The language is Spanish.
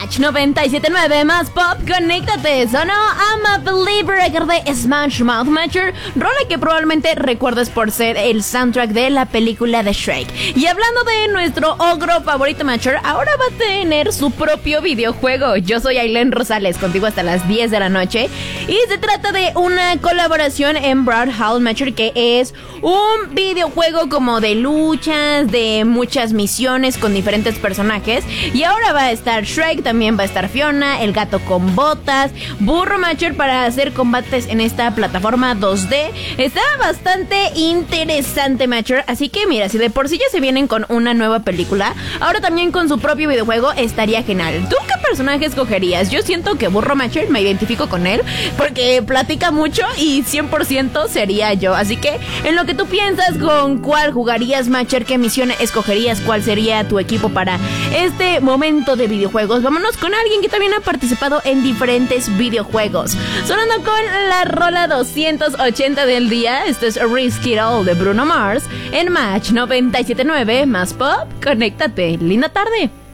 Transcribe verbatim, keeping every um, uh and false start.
Match noventa y siete punto nueve más pop, conéctate. Sonó I'm a Believer de Smash Mouth Matcher, rola que probablemente recuerdes por ser el soundtrack de la película de Shrek. Y hablando de nuestro ogro favorito Matcher, ahora va a tener su propio videojuego. Yo soy Ailén Rosales, contigo hasta las diez de la noche. Y se trata de una colaboración en Brawlhalla Matcher, que es un videojuego como de luchas, de muchas misiones con diferentes personajes. Y ahora va a estar Shrek, también va a estar Fiona, el gato con botas, Burro Matcher para hacer combates en esta plataforma dos D. Está bastante interesante Matcher, así que mira, si de por sí ya se vienen con una nueva película, ahora también con su propio videojuego estaría genial. ¿Tú qué personaje escogerías? Yo siento que Burro Matcher, me identifico con él porque platica mucho y cien por ciento sería yo. Así que en lo que tú piensas, con cuál jugarías Matcher, qué misión escogerías, cuál sería tu equipo para este momento de videojuegos, vámonos con alguien que también ha participado en diferentes videojuegos. Sonando con la rola doscientos ochenta del día, esto es Risk It All de Bruno Mars en Match noventa y siete punto nueve más pop, conéctate. Linda tarde.